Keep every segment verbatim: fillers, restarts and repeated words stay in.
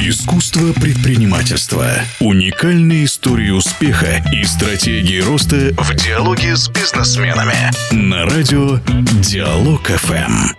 Искусство предпринимательства. Уникальные истории успеха и стратегии роста в диалоге с бизнесменами. На радио Диалог эф эм.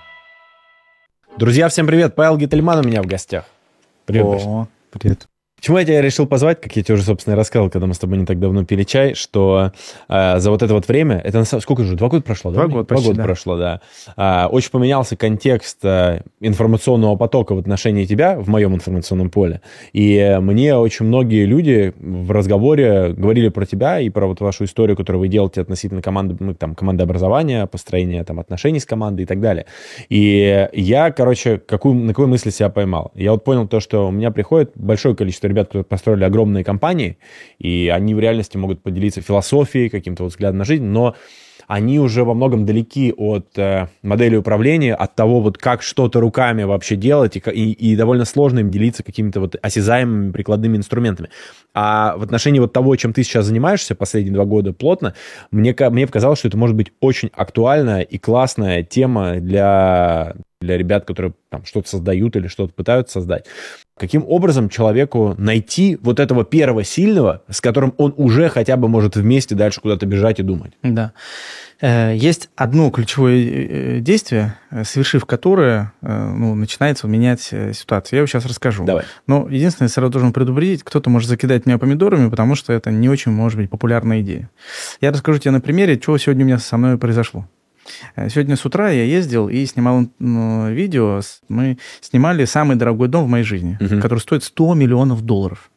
Друзья, всем привет. Павел Гительман у меня в гостях. Привет. О, привет. Почему я тебя решил позвать, как я тебе уже, собственно, и рассказывал, когда мы с тобой не так давно пили чай, что э, за вот это вот время, это на самом сколько же, два года прошло, да? Два года Два почти, года да. прошло, да. Э, очень поменялся контекст э, информационного потока в отношении тебя, в моем информационном поле. И э, мне очень многие люди в разговоре говорили про тебя и про вот вашу историю, которую вы делаете относительно команды, ну, там, команды образования, построения там, отношений с командой и так далее. И я, короче, какую, на какой мысли себя поймал? Я вот понял то, что у меня приходит большое количество ребят, которые построили огромные компании, и они в реальности могут поделиться философией, каким-то вот взглядом на жизнь, но они уже во многом далеки от э, модели управления, от того, вот как что-то руками вообще делать, и, и, и довольно сложно им делиться какими-то вот осязаемыми прикладными инструментами. А в отношении вот того, чем ты сейчас занимаешься последние два года плотно, мне, мне показалось, что это может быть очень актуальная и классная тема для, для ребят, которые там что-то создают или что-то пытаются создать. Каким образом человеку найти вот этого первого сильного, с которым он уже хотя бы может вместе дальше куда-то бежать и думать? Да. Есть одно ключевое действие, совершив которое, ну, начинается менять ситуацию. Я его сейчас расскажу. Давай. Но единственное, сразу должен предупредить, кто-то может закидать меня помидорами, потому что это не очень, может быть, популярная идея. Я расскажу тебе на примере, что сегодня у меня со мной произошло. Сегодня с утра я ездил и снимал ну, видео. Мы снимали самый дорогой дом в моей жизни, uh-huh. который стоит сто миллионов долларов.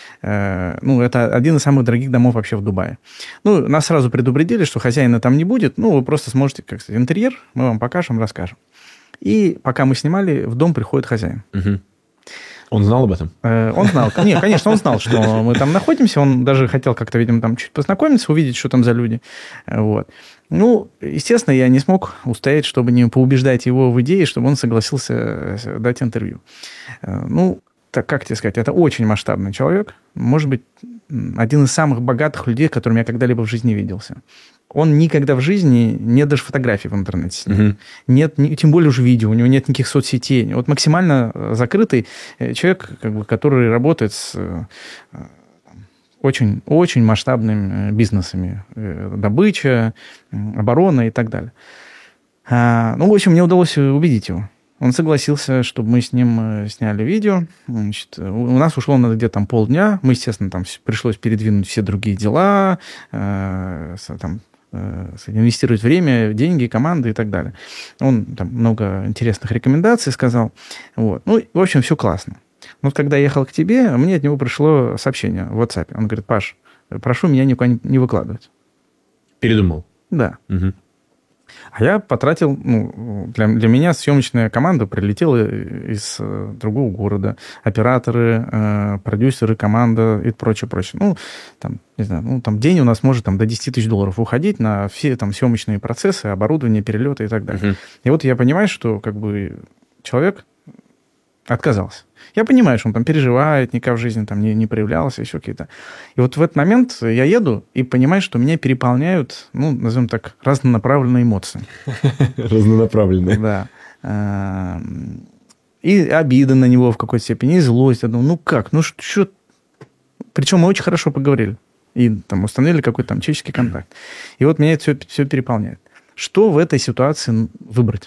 Ну, это один из самых дорогих домов вообще в Дубае. Ну, нас сразу предупредили, что хозяина там не будет. Ну, вы просто сможете, как сказать, интерьер, мы вам покажем, расскажем. И пока мы снимали, в дом приходит хозяин. Uh-huh. Он знал об этом? Он знал. Нет, конечно, он знал, что мы там находимся. Он даже хотел как-то, видимо, там чуть познакомиться, увидеть, что там за люди. Вот. Ну, естественно, я не смог устоять, чтобы не поубеждать его в идее, чтобы он согласился дать интервью. Ну, так как тебе сказать, это очень масштабный человек. Может быть, один из самых богатых людей, которым я когда-либо в жизни виделся. Он никогда в жизни, нет даже фотографий в интернете с ним. Uh-huh. Нет, тем более уже видео, у него нет никаких соцсетей. Вот максимально закрытый человек, как бы, который работает с очень, очень масштабными бизнесами. Добыча, оборона и так далее. Ну, в общем, мне удалось убедить его. Он согласился, чтобы мы с ним сняли видео. Значит, у нас ушло на где-то там полдня. Мы, естественно, там пришлось передвинуть все другие дела, там, инвестировать время, деньги, команды и так далее. Он там много интересных рекомендаций сказал. Вот. Ну, в общем, все классно. Но когда я ехал к тебе, мне от него пришло сообщение в WhatsApp. Он говорит: Паш, прошу меня никуда не выкладывать. Передумал? Да. Угу. А я потратил... Ну, для, для меня съемочная команда прилетела из другого города. Операторы, э, продюсеры, команда и прочее, прочее. Ну, там, не знаю, ну, там день у нас может там, до десять тысяч долларов уходить на все там съемочные процессы, оборудование, перелеты и так далее. Uh-huh. И вот я понимаю, что как бы человек отказался. Я понимаю, что он там переживает, никак в жизни там не, не проявлялся, еще какие-то. И вот в этот момент я еду и понимаю, что меня переполняют, ну, назовем так, разнонаправленные эмоции. Разнонаправленные. Да. И обида на него в какой-то степени, и злость. Я думаю, ну как, ну что... Причем мы очень хорошо поговорили. И там установили какой-то там человеческий контакт. И вот меня это все, все переполняет. Что в этой ситуации выбрать?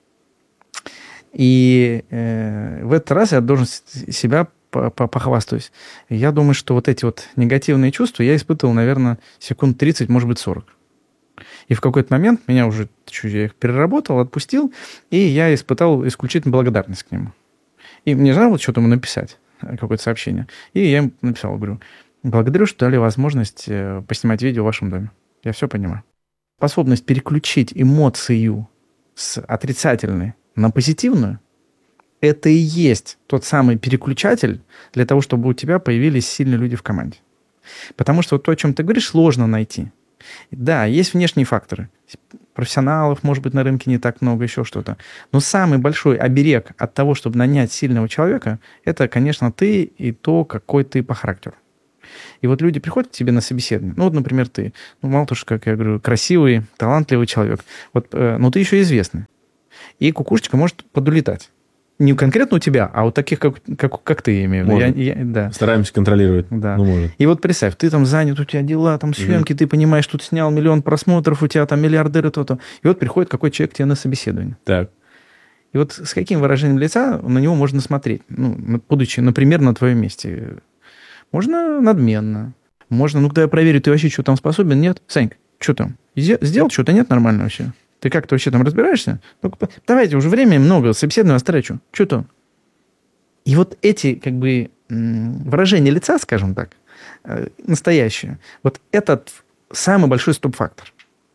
И э, в этот раз я должен себя похвастаюсь. Я думаю, что вот эти вот негативные чувства я испытывал, наверное, секунд тридцать, может быть, сорок. И в какой-то момент меня уже чуть я их переработал, отпустил, и я испытал исключительно благодарность к нему. И мне же надо вот что-то ему написать, какое-то сообщение. И я ему написал, говорю: благодарю, что дали возможность поснимать видео в вашем доме. Я все понимаю. Способность переключить эмоцию с отрицательной на позитивную, это и есть тот самый переключатель для того, чтобы у тебя появились сильные люди в команде. Потому что вот то, о чем ты говоришь, сложно найти. Да, есть внешние факторы. Профессионалов, может быть, на рынке не так много, еще что-то. Но самый большой оберег от того, чтобы нанять сильного человека, это, конечно, ты и то, какой ты по характеру. И вот люди приходят к тебе на собеседование. Ну, вот, например, ты. Ну, мало того, что, как я говорю, красивый, талантливый человек. Вот, э, но ты еще известный. И кукушечка может подулетать. не конкретно у тебя, а у таких, как, как, как ты, я имею в виду. Я, я, да. Стараемся контролировать. Да. Ну, может. И вот представь, ты там занят, у тебя дела, там съемки, mm-hmm. ты понимаешь, тут снял миллион просмотров, у тебя там миллиардеры, то-то. И вот приходит какой человек к тебе на собеседование. Так. И вот с каким выражением лица на него можно смотреть? Ну, будучи, например, на твоем месте. Можно надменно. Можно, ну-ка, я проверю, ты вообще что там способен? Нет? Санька, что там? Сделал что-то? Нет? Нормально вообще? Ты как-то вообще там разбираешься? Ну, давайте, уже времени много, собеседование встречу. Что там? И вот эти, как бы, выражения лица, скажем так, настоящие, вот этот самый большой стоп-фактор.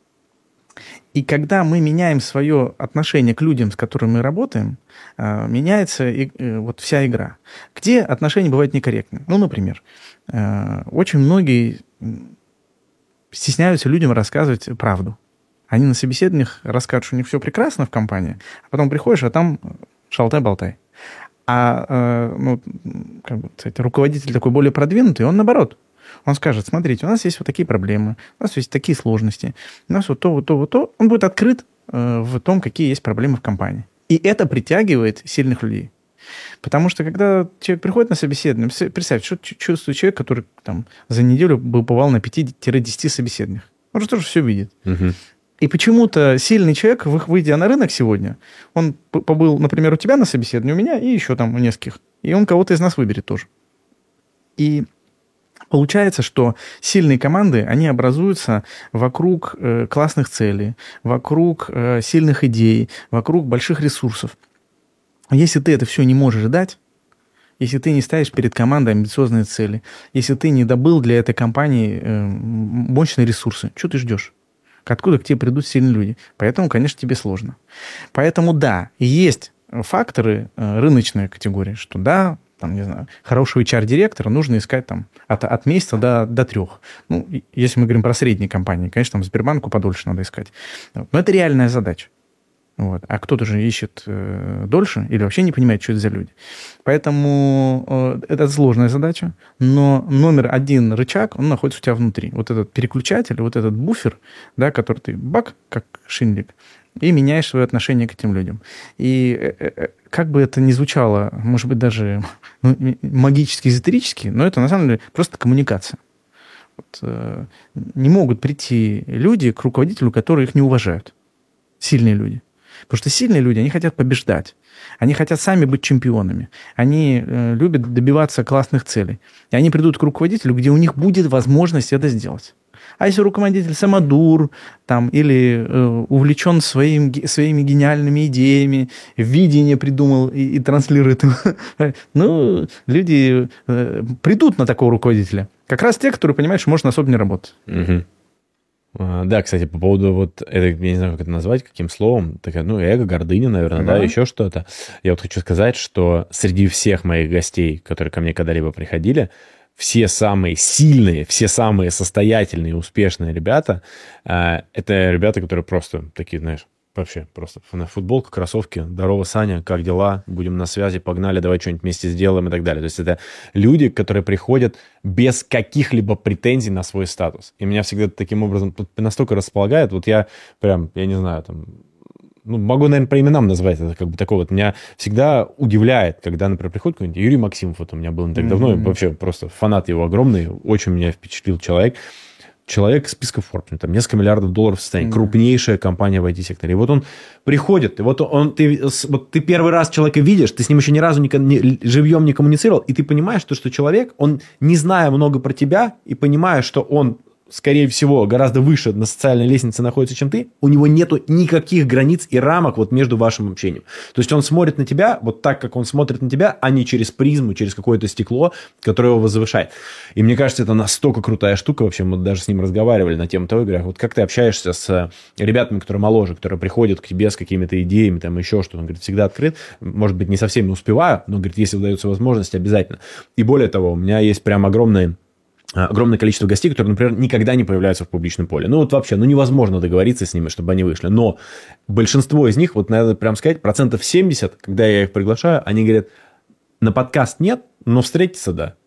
И когда мы меняем свое отношение к людям, с которыми мы работаем, меняется вот вся игра. Где отношения бывают некорректны? Ну, например, очень многие стесняются людям рассказывать правду. Они на собеседованиях расскажут, что у них все прекрасно в компании, а потом приходишь, а там шалтай-болтай. А э, ну, как бы, кстати, руководитель такой более продвинутый, он наоборот. Он скажет, смотрите, у нас есть вот такие проблемы, у нас есть такие сложности, у нас вот то, вот то, вот то. Он будет открыт э, в том, какие есть проблемы в компании. И это притягивает сильных людей. Потому что, когда человек приходит на собеседование, представь, что чувствует человек, который там, за неделю побывал на пяти-десяти собеседованиях. Он же тоже все видит. Угу. И почему-то сильный человек, выйдя на рынок сегодня, он побыл, например, у тебя на собеседовании, у меня и еще там у нескольких. И он кого-то из нас выберет тоже. И получается, что сильные команды, они образуются вокруг э, классных целей, вокруг э, сильных идей, вокруг больших ресурсов. Если ты это все не можешь дать, если ты не ставишь перед командой амбициозные цели, если ты не добыл для этой компании э, мощные ресурсы, что ты ждешь? Откуда к тебе придут сильные люди? Поэтому, конечно, тебе сложно. Поэтому, да, есть факторы э, рыночной категории, что да, там, не знаю, хорошего эйч ар-директора нужно искать там, от, от месяца до, до трех. Ну, если мы говорим про средние компании, конечно, там Сбербанку подольше надо искать. Но это реальная задача. Вот. А кто-то же ищет э, дольше или вообще не понимает, что это за люди. Поэтому э, это сложная задача, но номер один рычаг, он находится у тебя внутри. Вот этот переключатель, вот этот буфер, да, который ты бак, как шиндик, и меняешь свое отношение к этим людям. И э, э, как бы это ни звучало, может быть, даже ну, магически, эзотерически, но это на самом деле просто коммуникация. Вот, э, не могут прийти люди к руководителю, которые их не уважают. Сильные люди. Потому что сильные люди, они хотят побеждать. Они хотят сами быть чемпионами. Они э, любят добиваться классных целей. И они придут к руководителю, где у них будет возможность это сделать. А если руководитель самодур там, или э, увлечен своим, своими гениальными идеями, видение придумал и, и транслирует, ну, люди э, придут на такого руководителя. Как раз те, которые понимают, что можно особо не работать. Да, кстати, по поводу вот, это, я не знаю, как это назвать, каким словом, такая, ну, эго, гордыня, наверное, да, да еще что-то. Я вот хочу сказать, что среди всех моих гостей, которые ко мне когда-либо приходили, все самые сильные, все самые состоятельные, успешные ребята, э, это ребята, которые просто такие, знаешь, вообще просто футболка, кроссовки, здорово, Саня, как дела, будем на связи, погнали, давай что-нибудь вместе сделаем и так далее. То есть это люди, которые приходят без каких-либо претензий на свой статус. И меня всегда таким образом настолько располагает, вот я прям, я не знаю, там, ну, могу, наверное, по именам назвать это, как бы такое вот. Меня всегда удивляет, когда, например, приходит какой-нибудь Юрий Максимов, вот у меня был не так давно, mm-hmm. вообще просто фанат его огромный, очень меня впечатлил человек. Человек из списка Forbes, там несколько миллиардов долларов в состоянии, mm-hmm. крупнейшая компания в ай ти-секторе. И вот он приходит, и вот, он, ты, вот ты первый раз человека видишь, ты с ним еще ни разу не, не, живьем не коммуницировал, и ты понимаешь, что, что человек, он, не зная много про тебя, и понимая, что он, скорее всего, гораздо выше на социальной лестнице находится, чем ты, у него нету никаких границ и рамок вот между вашим общением. То есть он смотрит на тебя вот так, как он смотрит на тебя, а не через призму, через какое-то стекло, которое его возвышает. И мне кажется, это настолько крутая штука вообще. Мы даже с ним разговаривали на тему того, говорю, вот как ты общаешься с ребятами, которые моложе, которые приходят к тебе с какими-то идеями, там еще что-то. Он говорит, всегда открыт. Может быть, не со всеми успеваю, но, говорит, если удается возможность, обязательно. И более того, у меня есть прям огромные огромное количество гостей, которые, например, никогда не появляются в публичном поле. Ну, вот вообще, ну, невозможно договориться с ними, чтобы они вышли. Но большинство из них, вот надо прям сказать, процентов семьдесят, когда я их приглашаю, они говорят, на подкаст нет, но встретиться, да.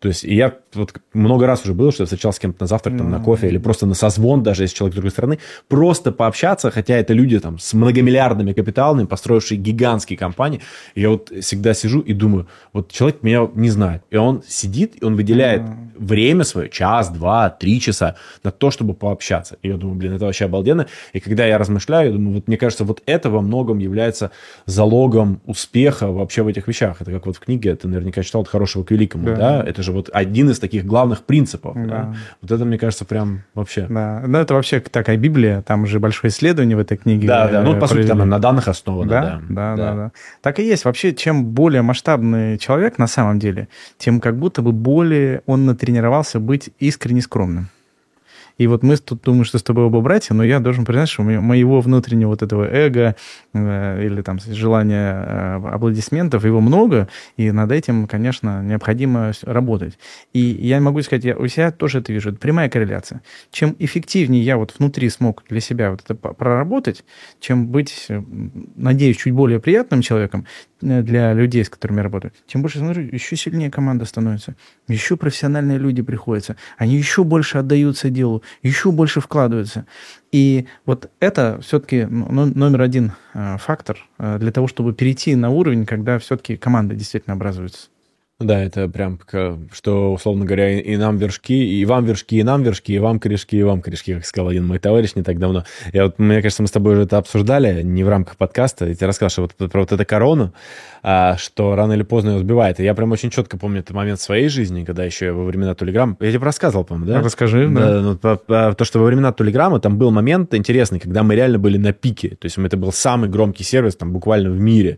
То есть и я вот много раз уже было, что я встречался с кем-то на завтрак, там, на кофе или просто на созвон, даже если человек с другой стороны, просто пообщаться, хотя это люди там с многомиллиардными капиталами, построившие гигантские компании. И я вот всегда сижу и думаю, вот человек меня не знает, и он сидит, и он выделяет mm. время свое, час, два, три часа на то, чтобы пообщаться. И я думаю, блин, это вообще обалденно. И когда я размышляю, я думаю, вот мне кажется, вот это во многом является залогом успеха вообще в этих вещах. Это как вот в книге, ты наверняка читал «От хорошего к великому», да? да? Это же вот один из таких главных принципов. Да. Да? Вот это, мне кажется, прям вообще... Да, ну это вообще такая Библия, там же большое исследование в этой книге. Да, да, ну по сути там на данных основано. Да? Да? Да, да, да, да. Так и есть. Вообще, чем более масштабный человек на самом деле, тем как будто бы более он натренировался быть искренне скромным. И вот мы тут думаем, что с тобой оба братья, но я должен признать, что у меня, моего внутреннего вот этого эго э, или там желания э, аплодисментов, его много, и над этим, конечно, необходимо работать. И я могу сказать, я у себя тоже это вижу, это прямая корреляция. Чем эффективнее я вот внутри смог для себя вот это проработать, чем быть, надеюсь, чуть более приятным человеком для людей, с которыми я работаю, тем больше, смотрю, еще сильнее команда становится, еще профессиональные люди приходятся, они еще больше отдаются делу, еще больше вкладываются. И вот это все-таки номер один фактор для того, чтобы перейти на уровень, когда все-таки команда действительно образуется. Да, это прям, что, условно говоря, и нам вершки, и вам вершки, и нам вершки, и вам корешки, и вам корешки, как сказал один мой товарищ не так давно. Я вот, мне кажется, мы с тобой уже это обсуждали, не в рамках подкаста. Я тебе рассказал, что вот про вот эту корону, что рано или поздно ее сбивает. И я прям очень четко помню этот момент в своей жизни, когда еще во времена Телеграма... Я тебе рассказывал, по-моему, да? Расскажи, да. да. Ну, по, по, то, что во времена Телеграма там был момент интересный, когда мы реально были на пике. То есть это был самый громкий сервис там буквально в мире.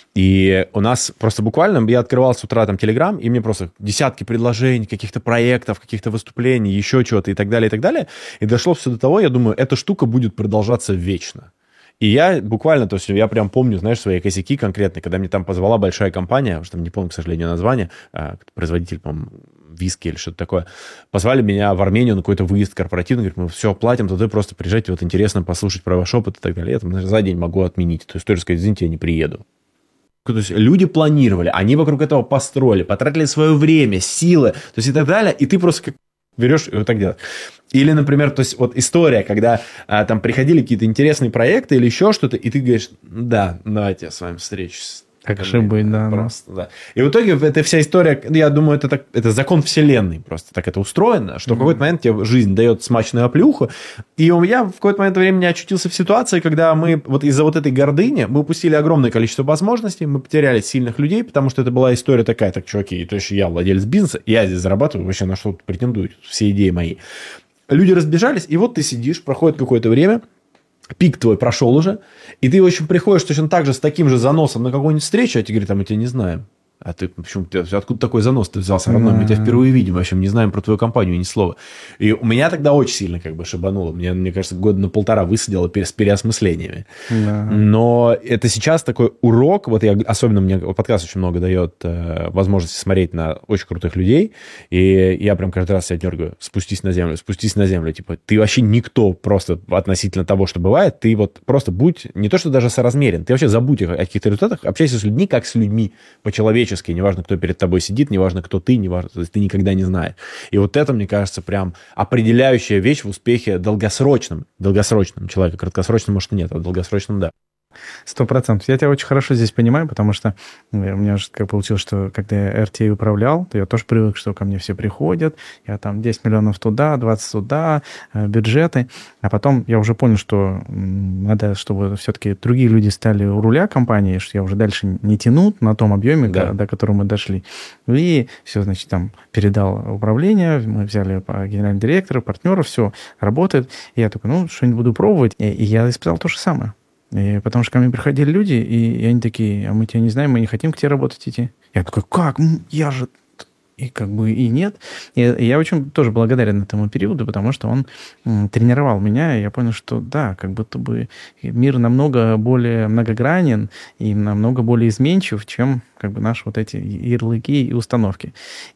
И у нас просто буквально, я открывал с утра там Телеграм, и мне просто десятки предложений, каких-то проектов, каких-то выступлений, еще чего-то и так далее, и так далее. И дошло все до того, я думаю, эта штука будет продолжаться вечно. И я буквально, то есть я прям помню, знаешь, свои косяки конкретные, когда мне там позвала большая компания, что там не помню, к сожалению, название, производитель, по-моему, виски или что-то такое, позвали меня в Армению на какой-то выезд корпоративный, говорят, мы все оплатим, туда просто приезжайте, вот интересно послушать про ваш опыт и так далее. Я там за день могу отменить эту историю, сказать, извините, я не приеду. То есть люди планировали, они вокруг этого построили, потратили свое время, силы, то есть и так далее, и ты просто как берешь и вот так делаешь. Или, например, то есть вот история, когда а, там приходили какие-то интересные проекты или еще что-то, и ты говоришь, да, давайте я с вами встречусь. Как же быть, да. Просто, да. И в итоге эта вся история, я думаю, это, так, это закон вселенной просто так это устроено, что mm-hmm. в какой-то момент тебе жизнь дает смачную оплюху. И я в какой-то момент времени очутился в ситуации, когда мы вот из-за вот этой гордыни мы упустили огромное количество возможностей, мы потеряли сильных людей, потому что это была история такая, так, чуваки, то есть я владелец бизнеса, я здесь зарабатываю, вообще на что претендую, все идеи мои. Люди разбежались, и вот ты сидишь, проходит какое-то время, пик твой прошел уже, и ты, в общем, приходишь точно так же с таким же заносом на какую-нибудь встречу, а тебе говорят, а мы тебя не знаем. А ты, почему, ты, откуда такой занос ты взялся равно? Мы тебя впервые видим, вообще не знаем про твою компанию ни слова. И у меня тогда очень сильно как бы шибануло. Мне, мне кажется, года на полтора высадило с переосмыслениями. Да. Но это сейчас такой урок, вот я, особенно мне подкаст очень много дает э, возможности смотреть на очень крутых людей, и я прям каждый раз себя дергаю, спустись на землю, спустись на землю. Типа, ты вообще никто просто относительно того, что бывает, ты вот просто будь, не то что даже соразмерен, ты вообще забудь о каких-то результатах, общайся с людьми, как с людьми по-человечески. Неважно, кто перед тобой сидит, неважно, кто ты, неважно, то есть ты никогда не знаешь. И вот это, мне кажется, прям определяющая вещь в успехе долгосрочном. Долгосрочном человека. Краткосрочном, может, нет, а долгосрочном, да. Сто процентов. Я тебя очень хорошо здесь понимаю, потому что у меня же как получилось, что когда я эр ти эй управлял, то я тоже привык, что ко мне все приходят, я там десять миллионов туда, двадцать туда, бюджеты. А потом я уже понял, что надо, чтобы все-таки другие люди стали у руля компании, что я уже дальше не тяну на том объеме, да. до, до которого мы дошли. И все, значит, там передал управление, мы взяли генерального директора, партнеров, все работает. И я такой, ну, что-нибудь буду пробовать. И, и я испытал то же самое. И потому что ко мне приходили люди, и, и они такие, а мы тебя не знаем, мы не хотим к тебе работать идти. Я такой, как? Я же... И как бы и нет. И, и я очень тоже благодарен этому периоду, потому что он м, тренировал меня, и я понял, что да, как будто бы мир намного более многогранен и намного более изменчив, чем как бы наши вот эти ярлыки и установки.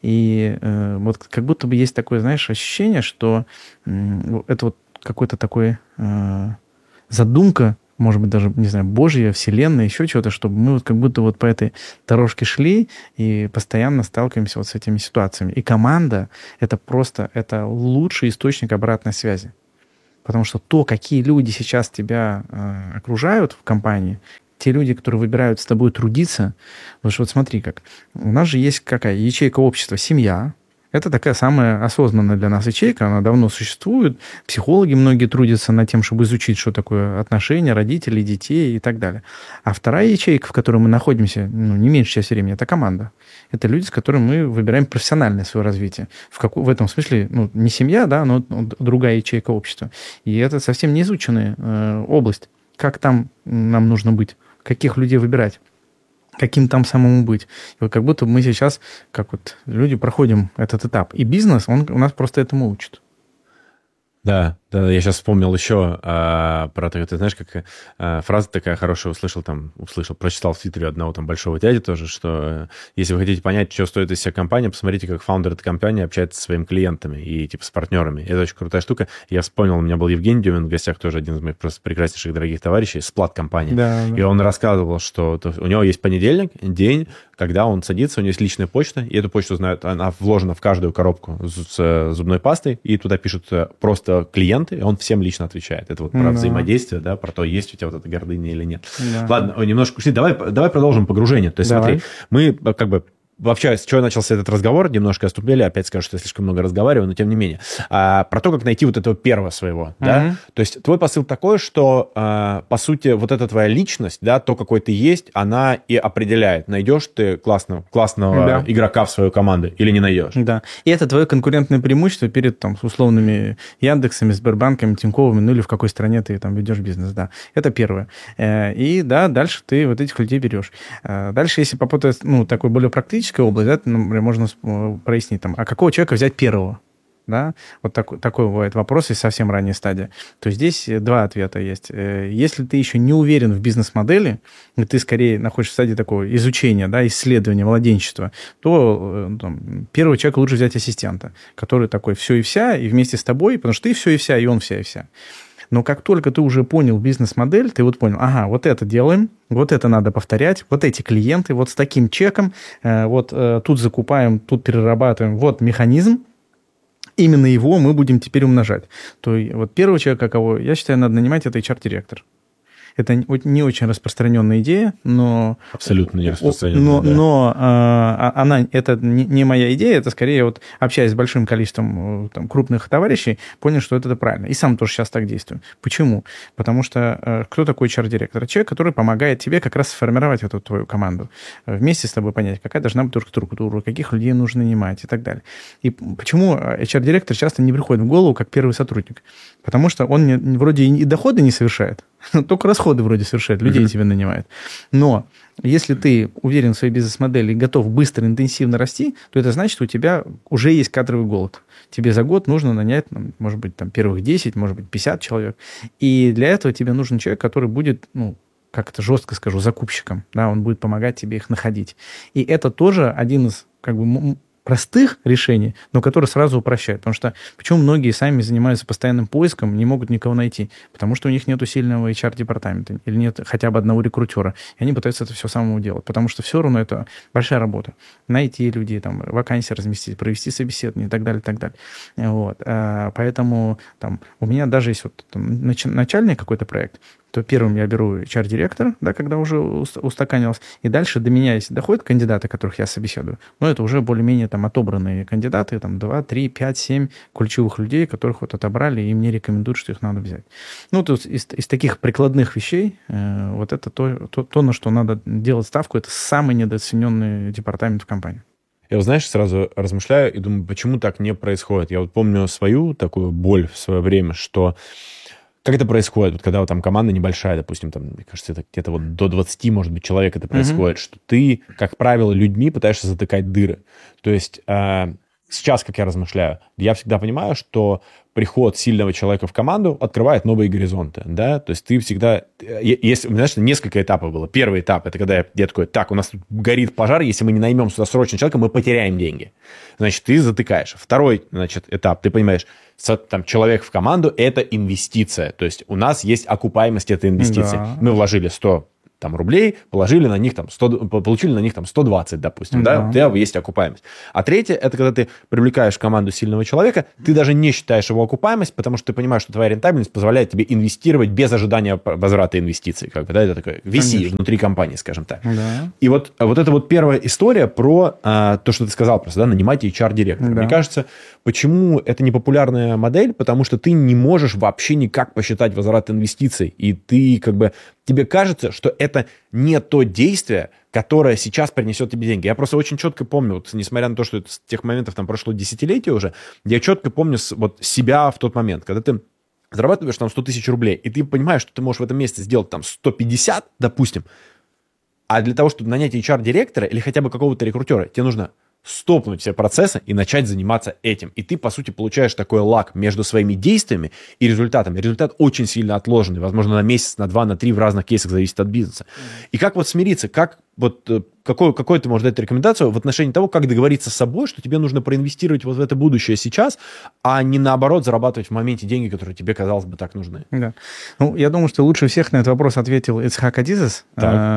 И э, вот как будто бы есть такое, знаешь, ощущение, что э, это вот какой-то такой... Э, задумка может быть, даже, не знаю, Божья, Вселенная, еще чего-то, чтобы мы вот как будто вот по этой дорожке шли и постоянно сталкиваемся вот с этими ситуациями. И команда — это просто, это лучший источник обратной связи. Потому что то, какие люди сейчас тебя э, окружают в компании, те люди, которые выбирают с тобой трудиться, потому что вот смотри как, у нас же есть какая ячейка общества, семья. Это такая самая осознанная для нас ячейка, она давно существует. Психологи многие трудятся над тем, чтобы изучить, что такое отношения родителей, детей и так далее. А вторая ячейка, в которой мы находимся, ну, не меньше часть времени, это команда. Это люди, с которыми мы выбираем профессиональное свое развитие. В, как, в этом смысле, ну, не семья, да, но другая ячейка общества. И это совсем не изученная э, область. Как там нам нужно быть, каких людей выбирать, каким там самому быть. И вот как будто мы сейчас, как вот люди, проходим этот этап. И бизнес, он у нас просто этому учит. Да, да, я сейчас вспомнил еще а, про это, ты знаешь, как а, фраза такая хорошая, услышал там, услышал, прочитал в Твиттере одного там большого дяди тоже, что а, если вы хотите понять, что стоит из себя компания, посмотрите, как фаундер этой компании общается со своими клиентами и типа с партнерами. Это очень крутая штука. Я вспомнил, у меня был Евгений Дюмин в гостях, тоже один из моих просто прекраснейших дорогих товарищей, Сплат-компания. Да, да. И он рассказывал, что у него есть понедельник, день, когда он садится, у него есть личная почта, и эту почту знают, она вложена в каждую коробку с зубной пастой, и туда пишут просто клиенты, и он всем лично отвечает. Это вот про да. взаимодействие, да, про то, есть у тебя вот эта гордыня или нет. Да. Ладно, немножко ушли. Давай, давай продолжим погружение. То есть давай. Смотри, мы как бы вообще, с чего начался этот разговор, немножко отступили, опять скажу, что я слишком много разговариваю, но тем не менее. А, про то, как найти вот этого первого своего, uh-huh. да? То есть твой посыл такой, что, а, по сути, вот эта твоя личность, да, то, какой ты есть, она и определяет, найдешь ты классного, классного да. игрока в свою команду или не найдешь. Да, и это твое конкурентное преимущество перед, там, условными Яндексами, Сбербанками, Тиньковыми, ну или в какой стране ты там ведешь бизнес, да. Это первое. И, да, дальше ты вот этих людей берешь. Дальше, если попытаться, ну, такой более практический, область, да, например, можно прояснить, там, а какого человека взять первого? Да? Вот так, такой бывает вопрос из совсем ранней стадии. То здесь два ответа есть. Если ты еще не уверен в бизнес-модели, и ты скорее находишься в стадии такого изучения, да, исследования, младенчества, то там, первого человека лучше взять ассистента, который такой все и вся, и вместе с тобой, потому что ты все и вся, и он вся и вся. Но как только ты уже понял бизнес-модель, ты вот понял, ага, вот это делаем, вот это надо повторять, вот эти клиенты, вот с таким чеком, вот тут закупаем, тут перерабатываем, вот механизм, именно его мы будем теперь умножать. То вот первого человека, кого я считаю, надо нанимать, это эйч ар-директор. Это не очень распространенная идея, но... Абсолютно не распространенная, но, да. Но а, она, это не, не моя идея, это скорее, вот, общаясь с большим количеством там, крупных товарищей, понял, что это, это правильно. И сам тоже сейчас так действую. Почему? Потому что а, кто такой эйч ар-директор? Человек, который помогает тебе как раз сформировать эту твою команду. Вместе с тобой понять, какая должна быть структура, каких людей нужно нанимать и так далее. И почему эйч ар-директор часто не приходит в голову как первый сотрудник? Потому что он не, вроде и доходы не совершает, только расходы вроде совершает, людей mm-hmm. тебе нанимает. Но если ты уверен в своей бизнес-модели и готов быстро, интенсивно расти, то это значит, что у тебя уже есть кадровый голод. Тебе за год нужно нанять, может быть, там, первых десять, может быть, пятьдесят человек. И для этого тебе нужен человек, который будет, ну, как это жестко скажу, закупщиком. Да, он будет помогать тебе их находить. И это тоже один из, как бы, простых решений, но которые сразу упрощают. Потому что почему многие сами занимаются постоянным поиском, не могут никого найти? Потому что у них нет сильного эйч ар-департамента или нет хотя бы одного рекрутера. И они пытаются это все самому делать. Потому что все равно это большая работа. Найти людей, там, вакансии разместить, провести собеседование и так далее, и так далее. Вот. Поэтому там, у меня даже есть вот, там, начальный какой-то проект, то первым я беру эйч ар-директора, да, когда уже устаканилось, и дальше до меня, если доходят кандидаты, которых я собеседую, но это уже более-менее там отобранные кандидаты, там два, три, пять, семь ключевых людей, которых вот отобрали, и мне рекомендуют, что их надо взять. Ну, то есть из, из таких прикладных вещей э, вот это то, то, то, на что надо делать ставку, это самый недооцененный департамент в компании. Я, вот, знаешь, сразу размышляю и думаю, почему так не происходит. Я вот помню свою такую боль в свое время, что как это происходит, вот когда вот там команда небольшая, допустим, там, мне кажется, это где-то вот до двадцати, может быть, человек это происходит, mm-hmm. что ты, как правило, людьми пытаешься затыкать дыры. То есть э, сейчас, как я размышляю, я всегда понимаю, что приход сильного человека в команду открывает новые горизонты, да, то есть ты всегда, есть, знаешь, несколько этапов было. Первый этап, это когда я, я такой, так, у нас тут горит пожар, если мы не наймем сюда срочно человека, мы потеряем деньги. Значит, ты затыкаешь. Второй, значит, этап, ты понимаешь, там, человек в команду – это инвестиция, то есть у нас есть окупаемость этой инвестиции. Да. Мы вложили сто там, рублей, положили на них там сто, получили на них там сто двадцать, допустим, да, да? У тебя есть окупаемость. А третье, это когда ты привлекаешь в команду сильного человека, ты даже не считаешь его окупаемость, потому что ты понимаешь, что твоя рентабельность позволяет тебе инвестировать без ожидания возврата инвестиций, как бы, да, это такое ви си Конечно. Внутри компании, скажем так. Да. И вот, вот это вот первая история про а, то, что ты сказал просто, да, нанимать эйч ар-директора. Да. Мне кажется, почему это не популярная модель, потому что ты не можешь вообще никак посчитать возврат инвестиций, и ты как бы тебе кажется, что это не то действие, которое сейчас принесет тебе деньги. Я просто очень четко помню, вот, несмотря на то, что это с тех моментов там прошло десятилетие уже, я четко помню вот, себя в тот момент, когда ты зарабатываешь там сто тысяч рублей, и ты понимаешь, что ты можешь в этом месяце сделать там сто пятьдесят, допустим, а для того, чтобы нанять эйч ар-директора или хотя бы какого-то рекрутера, тебе нужно стопнуть все процессы и начать заниматься этим. И ты, по сути, получаешь такой лаг между своими действиями и результатами. Результат очень сильно отложенный, возможно, на месяц, на два, на три, в разных кейсах зависит от бизнеса. Mm-hmm. И как вот смириться, как вот какой, какой ты можешь дать рекомендацию в отношении того, как договориться с собой, что тебе нужно проинвестировать вот в это будущее сейчас, а не наоборот зарабатывать в моменте деньги, которые тебе, казалось бы, так нужны. Да. Ну, я думаю, что лучше всех на этот вопрос ответил Ицхак Адизес.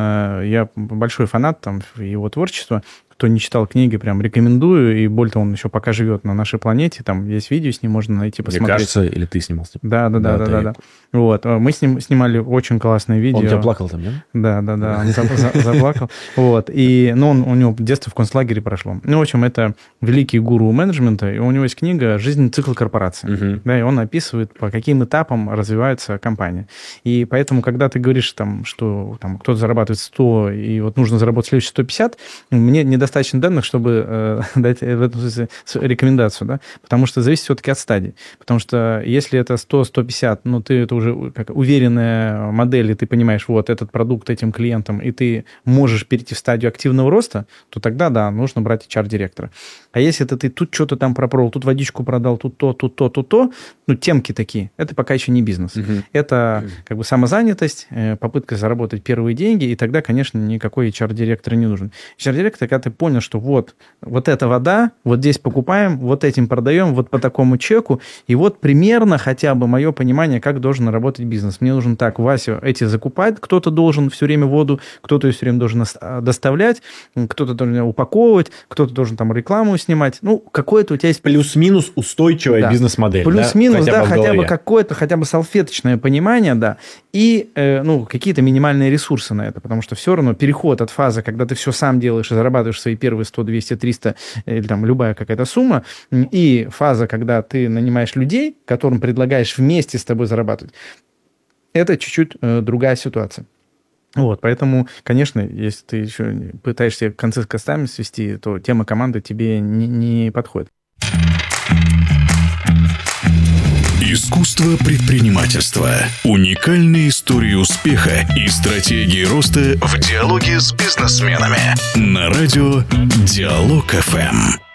Я большой фанат там, его творчества. Кто не читал книги, прям рекомендую. И более того, он еще пока живет на нашей планете. Там есть видео с ним, можно найти, посмотреть. Мне кажется, или ты снимал с ним? Да, да, да, да, да, да. Вот. Мы с ним снимали очень классное видео. Он тебя плакал там, да? Да, да, да, он заплакал. Вот. И, ну, он, у него детство в концлагере прошло. Ну, в общем, это великий гуру менеджмента, и у него есть книга «Жизненный цикл корпорации». Uh-huh. Да, и он описывает, по каким этапам развивается компания. И поэтому, когда ты говоришь, там, что там, кто-то зарабатывает сто, и вот нужно заработать следующие сто пятьдесят, мне недостаточно данных, чтобы э, дать в этом смысле рекомендацию, да, потому что зависит все-таки от стадии. Потому что если это сто - сто пятьдесят, ну, ты это уже как уверенная модель, и ты понимаешь, вот, этот продукт этим клиентам, и ты можешь перейти в стадию активного роста, то тогда, да, нужно брать эйч ар-директора. А если это ты тут что-то там пропробовал, тут водичку продал, тут то, тут то, тут то, ну, темки такие, это пока еще не бизнес. Uh-huh. Это как бы самозанятость, попытка заработать первые деньги, и тогда, конечно, никакой эйч ар-директор не нужен. эйч ар-директор, когда ты понял, что вот, вот эта вода, вот здесь покупаем, вот этим продаем, вот по такому чеку, и вот примерно хотя бы мое понимание, как должен работать бизнес. Мне нужно так, Вася, эти закупать, кто-то должен все время воду, кто-то ее все время должен доставлять, кто-то должен упаковывать, кто-то должен там рекламу снимать. Ну, какое-то у тебя есть... Плюс-минус устойчивая да. бизнес-модель. Плюс-минус, да, да, хотя, хотя бы, бы какое-то, хотя бы салфеточное понимание, да, и, э, ну, какие-то минимальные ресурсы на это, потому что все равно переход от фазы, когда ты все сам делаешь и зарабатываешь свои первые сто, двести, триста, или там любая какая-то сумма, и фаза, когда ты нанимаешь людей, которым предлагаешь вместе с тобой зарабатывать, это чуть-чуть э, другая ситуация. Вот, поэтому, конечно, если ты еще пытаешься концы с концами свести, то тема команды тебе не, не подходит. Искусство предпринимательства. Уникальные истории успеха и стратегии роста в диалоге с бизнесменами. На радио Диалог эф эм.